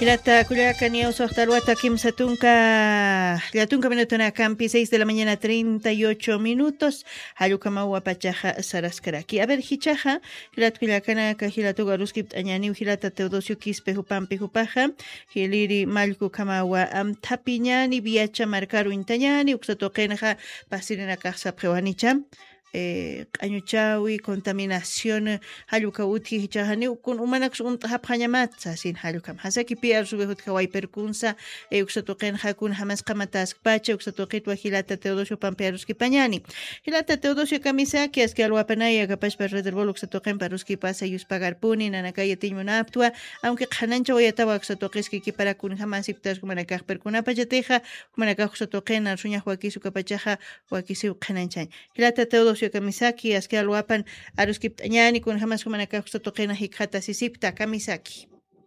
Hilata Culiacán Sohtaruata Kim Satunka Latunka Minutuna Campi 6 de la mañana 38 minutos Hayukamawa Pachaja Saraskaraki. A ver Hichaja Hilat Culiacana Kahilatuga Ruskip Añani Hilata Teodosio Quispe Jupampi Jupaja Hiliri Malku Kamawa Tapiñani Viacha Marcaru Intañani Uxatokenja Pasirina Casa Prewanicha añuchawi contaminación haluka uti hichahani kun umanak haphañamatsa sin halukam hasaki piar subehut kawai perkunsa uxatoqen hakun hamas qamatas pacha uxatoqit wahilata Teodosio Pampearuski pañani hilata Teodosio Kamisaki aski alwapanaya kapash par rederbol uxatoqen paruski pasa yus pagar puni nanakaya tiñuna aptua aunque qhanancha wayatawa uxatoqiski para kun hamas iptas kumanakaj perkunapa jateja kumanakaj uxatoqen arsuña huakisu kapachaja huakisiu qhananchay hilata Teodosio Kamisaki aski alwapan aruskip tañani kun hamas humanaka uxatoqena hikhata sisipta Kamisaki.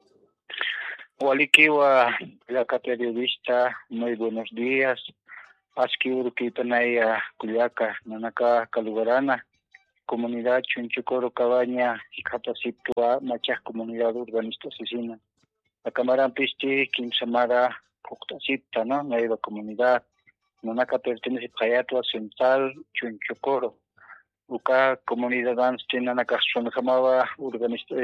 Walikiwa Culiaca periodista, muy buenos días. Aski urkipanaya Culiaca, nanaka kalugarana, comunidad Chunchucoro Cabaña, hikhata siptua, machas comunidad urbanista asesina. La cámara pisti, Kimsamara, Pukta Sipta, ¿no? Nueva comunidad. Nanaka pertenece a Hayatua Central, Chunchucoro. Uka comunidad anste nanaka sonjamaba organista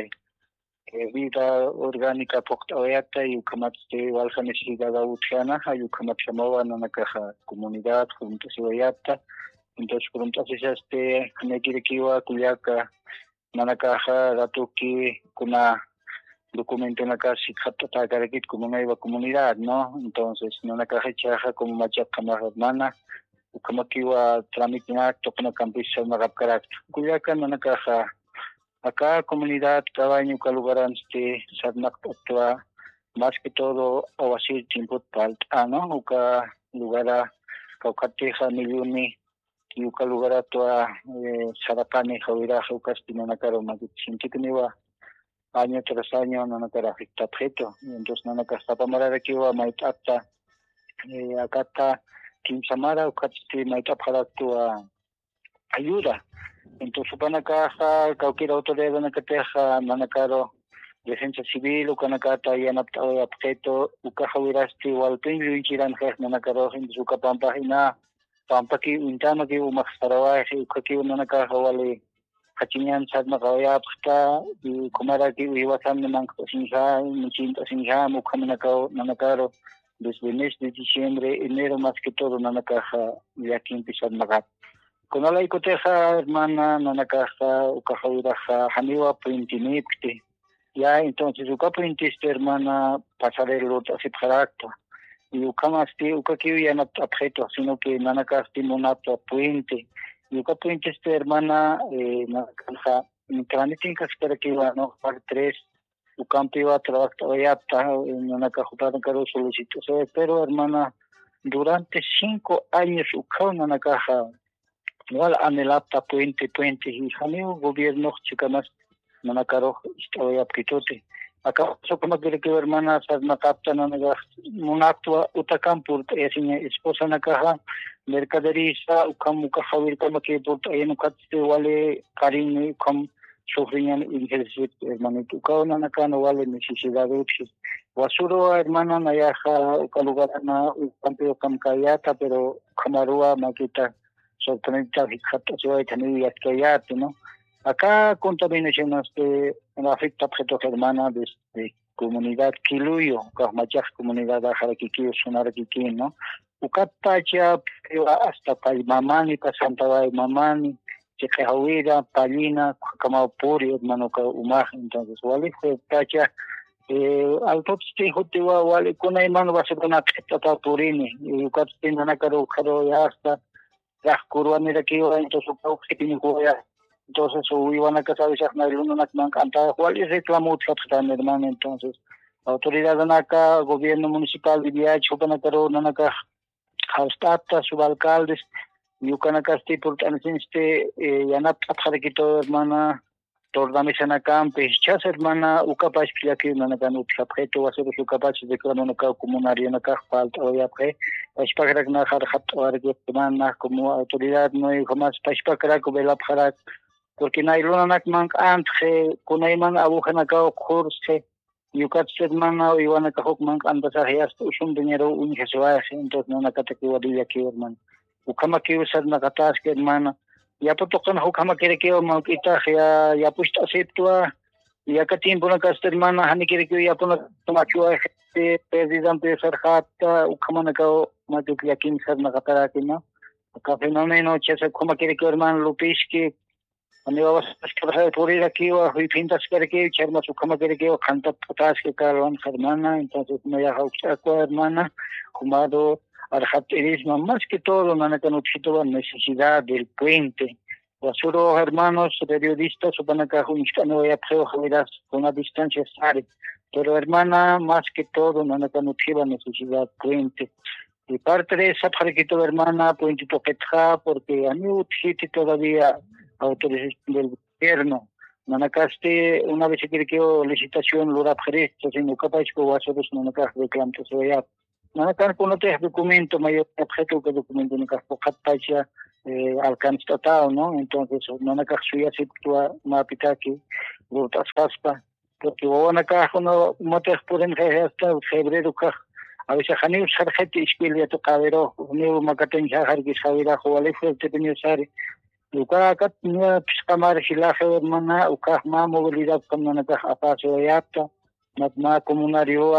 vida orgánica Pukta Oyata y ukamatste waljanesiga utjana, hay ukamatsamaba nanaka comunidad junto a Oyata. Entonces juntas Hanekirikiwa Culiaca nanaka ratuki kuna documento naka sikhata tagarakit como nueva comunidad, ¿no? Entonces nanaka hechaja como macha kamar hermana ukamakiwa tramitina tokna campisa magapkarak Culiaca nanaka acá comunidad cabaño calugaran sadnak actua más que todo awasir tiempot palta, ¿no? Uka lugara kaukateja milioni y uka lugara toa sarakane jawira ukastina nakaro magit sintikniwa año tras año nanaka afecta objeto. Entonces nanaka tapamara kiwa maitapta acá Kimsamara ukatsti maitapara toa ayuda. Entonces supanakaja cualquier autoridad nakateja nanakaro defensa civil ukanakata yanapta objeto ukajawirasti walpin luichiran jes nanakaro sukapampa hina pampaki untamaki umaxarawaje ukaki nanakaja wale hachinyan sadma kawayapta y kumaraki uiwasan nanka sinja muchinta sinja mukamanakao nanakaro desde el mes de diciembre enero más que todo nanakaja ya que empezar magat con la icoteja hermana nanakaja ukajawiraja haniwa printinipte ya entonces ukapintiste hermana pasarelo asipjaracto y ukamasti ukaki ya no objeto sino que nanakasti monato puente y ukapuente hermana nanakaja intranitinkas para que iba no par 3 ukampiwa trabajo ya está nanakajuparan caro solicito pero hermana durante 5 años ukau nanakaja igual anelapta puente y jamio gobierno chikamas nanakaro estaba apitote acá so como que hermana sadna capta nanaga monactua utakampur esinya esposa nakaha mercaderista ukam ukahawir como que por enukatte wale karin ukam sufriñan ingersit hermanito ukao nanakano wale necesidad uchi wasuro hermana nayaja ukalugarana ukampio kamkayata pero kamarua makita sorprendente hijata se va a tener yatkayate, ¿no? Acá contaminación afecta objetos hermana de comunidad Kiluyo, Kahmachaj comunidad Ajaraquiquí, Sonaraquiquí, ¿no? Ucatacha hasta Paimamani, Pasantaba Mamani, Chejahuira, Palina, Kamapuri, hermano Umaj, entonces, ¿vale? Tacha, al topste hotewa, ¿vale? Con la mano va a ser una teta Purini, y Ucatin Nanacaro, Caro, ya hasta Kurwanira que iba entonces entonces iban a casar y na luna na cantaba cuál es reclamó tratán hermano entonces autoridad acá gobierno municipal de Viacho panacaro nanaka hastata subalcaldes y ucanacasti por taniste yanap apjarequito hermana tordame sanacampe chas hermana ucapaz que nanaka no objeto va a ser su capaz de reclamar acá comunario naka falta hoy apre Pashpakrak na harhat argutman como autoridad no hay jamás Pashpakrak vela parak porque na ilona nak mank antje kunayman abujanaka kurse Yucats hermana, Ivana Cajokman, Andasajas, un dinero, un Jesuaje, entonces no Nakatakiwadilla aquí, hermano. Ukamaki usar Nakatas, hermana. Ya potokan Hukama Kerekeo, Maukita, ya puesta aceptua, ya que tiempo una casta hermana, Hani Kerekeo, ya pona Tomachua, presidente Sarjata, Ukamanakao, Matukiakin, Sarnakarakina. Acá fenómeno, Chesa, como Kerekeo, hermano, Lupiski. Amigo, vas a pasar por ir aquí o a pintas que echar más su cama que canta patas que carón hermana, entonces me deja hermana, jumado arjaterismo, más que todo, nana que no la necesidad del puente. Basuro hermanos periodistas, o para acá, no voy a preocuparse con la distancia sale, pero hermana, más que todo, nana que no la necesidad puente. Y parte de esa para que toda hermana, puente toquetja, porque a mí todavía autoridades del gobierno. Nanacaste una vez que quiero licitación lo da presto, sino capaz que va a ser una caja de canto se vaya. Nanacar con otros documentos mayor objeto que documento no caja pacha alcance total, ¿no? Entonces nanacar suya se actúa una pitaki lo taspa porque una caja no motes pueden hasta febrero caja. A veces haneu sarjete ispilya to cabero, neu makaten jahar que sabira jowale fuerte tenía sare. Uka niya piskamar sila hermana uka ma movilidad como na apaso yata ma comunario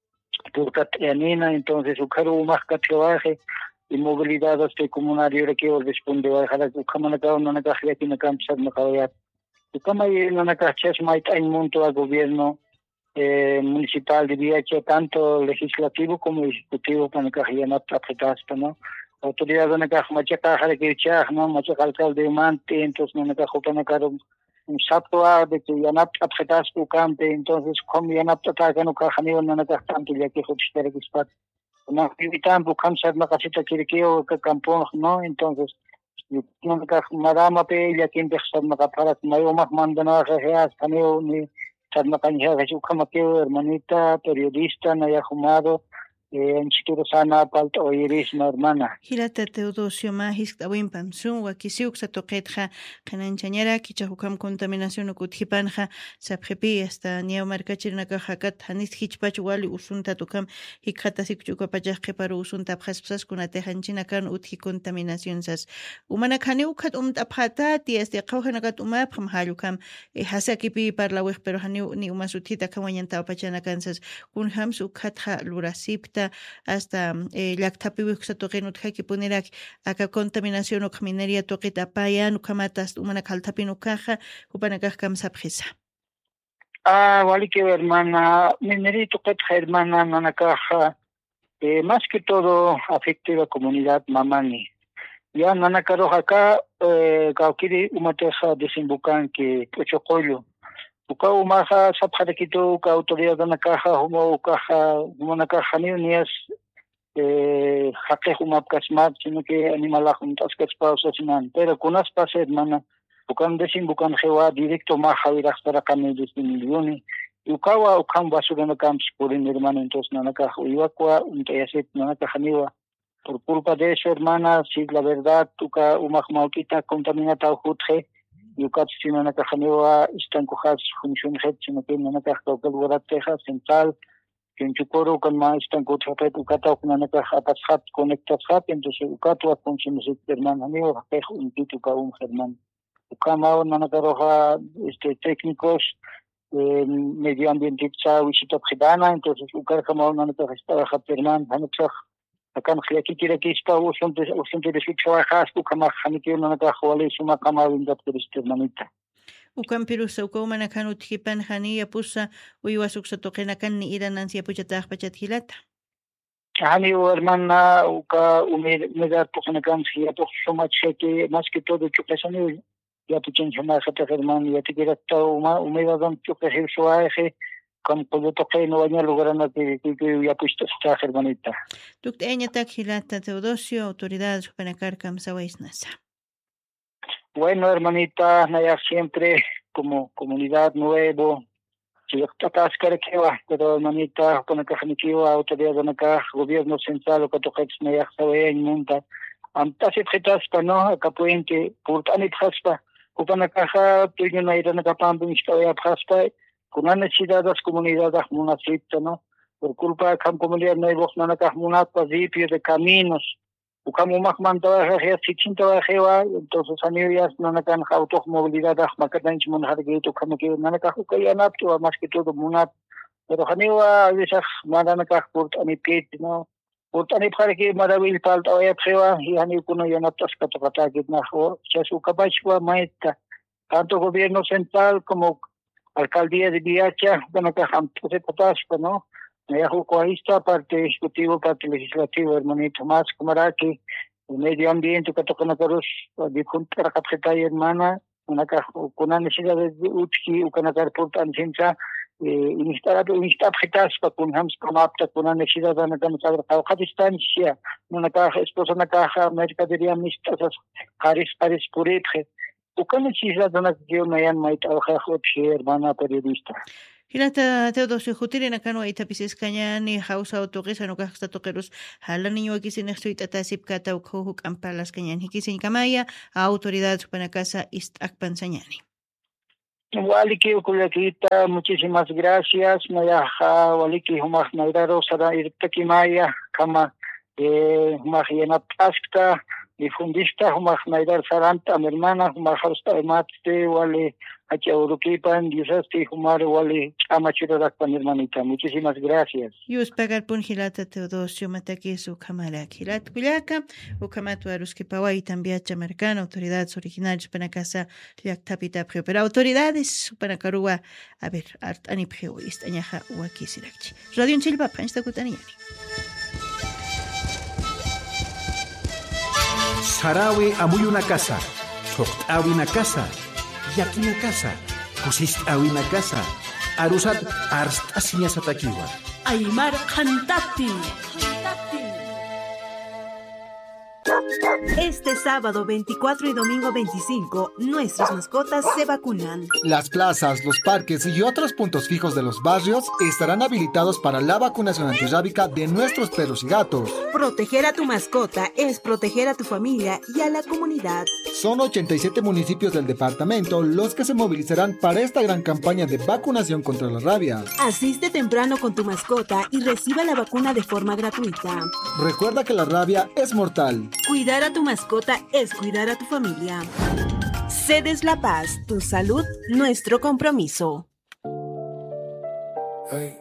turcat yanina entonces ukaro más catrabaje y movilidad este comunario que responde a dejar uka manaka na kahya que na campsar na kawaya uka may na kahchas may ein monto al gobierno municipal diría que tanto legislativo como ejecutivo para kahya na apretasta, ¿no? Autoridad de Nakaj, Machaca, Harikirchak, no, Machaca alcalde de Mante, entonces no Nakajopa Nakaro, un saptoa de que Yanap Abjetas tu campe, entonces como Yanap Tataka no Kajanio no Nakaj tanto, ya que Hopistere Gispat. Una actividad buscando ser la casita Kirikio, que campón, no, entonces, no Nakaj, Madama Pe, ya que empezó Nakapara, Mayo Mak Mandana, Rejeas, Caneo, ni Sarmacanja, Jesús hermanita, periodista, Naya Jumado, en Chituro Sana, Palto Oiris, hermana. Hilata Teodosio Magis, Tawin Pamsun, Wakisiuk, Satoquetja, Cananchañara, Kichahukam contaminación Ukutjipanja, Sapjepi, hasta Niao Marcachirnaca Hakat, Hanis Hichpach, Wali, Usunta Tukam, Hikatasik Chukapachaj, para Usunta Pjaspsas, Kunatejanchinakan, Utji contaminación sas. Umanakaniukat Aphatati, este Kauhanakat Umapam Halukam, Hasakipi para la pero Hanu ni Umasutita Kawanyanta Pachanacansas, Kunhams Ukatja Lurasipta. Hasta llaqtapi wiqsatuqinut haki punerak aka contaminación uq minería tuqita apayan ukamatas umana kaltapi nukaja upanakaj kamsapjisa. Vale que hermana, minería tuqita hermana nanakaja, más que todo afecta a la comunidad mamani. Ya nanakaroja acá, kaukiri umateja desembocan que pochocollo. Uka umaha sapharakito uka autoridad de nakaja humo ukaja humo nakaja nias hake humap kasmat sino que animala juntas que pausa sinan pero kunas pase hermana bukan desim bukan hewa directo maha viras para kami desde milioni ukawa ukam basura na camps por en hermana entonces nakaja iwakwa untayaset nakaja niwa por culpa de eso hermana si la verdad uka umah maukita contaminata ujutje Yucat si no nakajanewa están cojas función head sino que no nakajka el Texas central que en Chukoro con más están cochapet ukata con nakajapat conectas hat entonces ukato función de hermano amigo pejo un tituca un germán ukama nakaroja técnicos medio ambiente visita predana entonces ukar kama nakajesta hat hermán hanachaj akan khiyaki kiraki sta usunte de ficha hasku kama khamiki no nakajwale suma kama winda turiste manita Ukan pirusa ukaumana kan uthipan haniya pusa uiwasuk satoqena kan ni ira nansia puchataq pachatjilata. Hani hermana uka umeda tukana kan khia to suma cheke más que todo chukasani ya puchen suma khata hermana ya tikirata umeda dan chukasi suaje con todo toque no baña lugar que ya puesto está hermanita. Tukteña takhilata Teodosio, autoridades Panacarcam Sawaisnasa. Bueno, hermanita, Naya siempre como comunidad nuevo, si estás carequewa, pero hermanita, con la autoridad de acá, gobierno central, o que toques Naya sabe en monta, antasi pretaspa, no, acá pueden que por tanit haspa, upana caja, tuyo na ira na kapambu instaya haspa, con la necesidad de las comunidades munacipio, ¿no? Por culpa de la comunidad no hay voz, no de caminos. Buscamos más mandadas, entonces a mí ya no me dan automovilidad, como que no me más que todo munat. Pero a mí a veces me dan por a mi pie, ¿no? Por a mí para que maravilloso falta hoy y a mí cuando ya no estás que se su capacidad maestra, tanto gobierno central como alcaldía de Viacha, bueno, que se pataspa, ¿no? Ya ahí está parte ejecutivo, parte legislativo, hermanito más, como era que el medio ambiente que toca nosotros, de juntar la hermana, una con la necesidad de utki, una carta ancha, y está para con hams como apta con la necesidad de una distancia, una caja, esposa una caja, mercadería mixta, haris por eje. ¿Qué necesidad de una que me maita hermana periodista? Hilata Teodosio Jutirin acano itapisis cañani hausa autoqisa no casta toqueros hala niño aquí sin estoy tatasip kata ukhuhuk ampalas cañan hikisin kamaya autoridad supanacasa istakpansañani. Waliki ukulakita, muchísimas gracias. Mayaha waliki humah nairaro sara irtakimaya kama humah taskta difundista humah nairar saranta mi hermana humah hausta mate wale hacia Uruquipan, Diosasti, Humar, Wali, Amachiradak, mi hermanita. Muchísimas gracias. Yus pagar pun hilata Teodosio Mataquis Ucamalak, Hilat Cuyaca, Ucamatu Aruski Pawai, también Chamercana, autoridades originales para casa, Liactapita, pero autoridades para Carua, a ver, Art Aniprio, Istañaja, Uaki Sirachi. Radio en Chilpa, Pansta Cutaniani. Sarawi amuy una casa, Choktawi una casa. Yakina casa, Kusist awina casa, Arusat arst asiñas atakiwa. Aymar Khantati. Este sábado 24 y domingo 25, nuestras mascotas se vacunan. Las plazas, los parques y otros puntos fijos de los barrios estarán habilitados para la vacunación antirrábica de nuestros perros y gatos. Proteger a tu mascota es proteger a tu familia y a la comunidad. Son 87 municipios del departamento los que se movilizarán para esta gran campaña de vacunación contra la rabia. Asiste temprano con tu mascota y reciba la vacuna de forma gratuita. Recuerda que la rabia es mortal. Cuidar a tu mascota es cuidar a tu familia. Cedes La Paz, tu salud, nuestro compromiso. Hey.